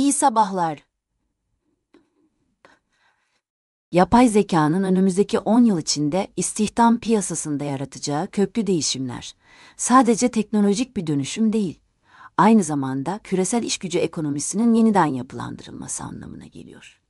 İyi sabahlar. Yapay zekanın önümüzdeki 10 yıl içinde istihdam piyasasında yaratacağı köklü değişimler, sadece teknolojik bir dönüşüm değil, aynı zamanda küresel işgücü ekonomisinin yeniden yapılandırılması anlamına geliyor.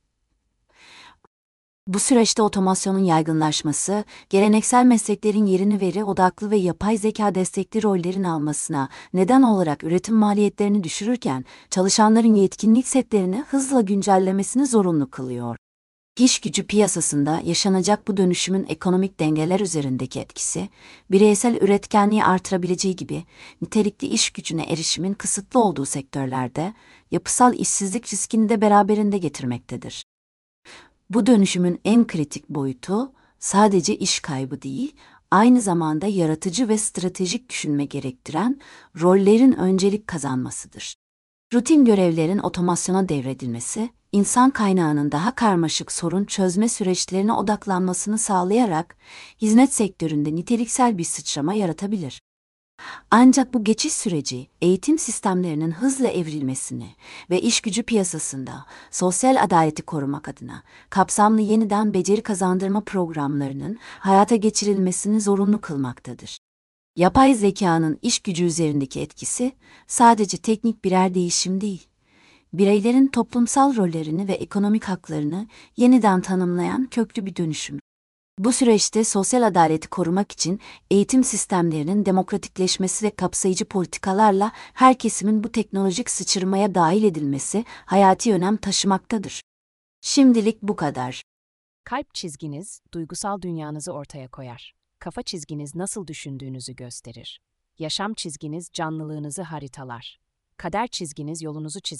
Bu süreçte otomasyonun yaygınlaşması, geleneksel mesleklerin yerini veri odaklı ve yapay zeka destekli rollerin almasına neden olarak üretim maliyetlerini düşürürken, çalışanların yetkinlik setlerini hızla güncellemesini zorunlu kılıyor. İş gücü piyasasında yaşanacak bu dönüşümün ekonomik dengeler üzerindeki etkisi, bireysel üretkenliği artırabileceği gibi nitelikli iş gücüne erişimin kısıtlı olduğu sektörlerde yapısal işsizlik riskini de beraberinde getirmektedir. Bu dönüşümün en kritik boyutu sadece iş kaybı değil, aynı zamanda yaratıcı ve stratejik düşünme gerektiren rollerin öncelik kazanmasıdır. Rutin görevlerin otomasyona devredilmesi, insan kaynağının daha karmaşık sorun çözme süreçlerine odaklanmasını sağlayarak hizmet sektöründe niteliksel bir sıçrama yaratabilir. Ancak bu geçiş süreci, eğitim sistemlerinin hızla evrilmesini ve iş gücü piyasasında sosyal adaleti korumak adına kapsamlı yeniden beceri kazandırma programlarının hayata geçirilmesini zorunlu kılmaktadır. Yapay zekanın iş gücü üzerindeki etkisi sadece teknik birer değişim değil, bireylerin toplumsal rollerini ve ekonomik haklarını yeniden tanımlayan köklü bir dönüşüm. Bu süreçte sosyal adaleti korumak için eğitim sistemlerinin demokratikleşmesi ve kapsayıcı politikalarla her kesimin bu teknolojik sıçramaya dahil edilmesi hayati önem taşımaktadır. Şimdilik bu kadar. Kalp çizginiz, duygusal dünyanızı ortaya koyar. Kafa çizginiz nasıl düşündüğünüzü gösterir. Yaşam çizginiz canlılığınızı haritalar. Kader çizginiz yolunuzu çizer.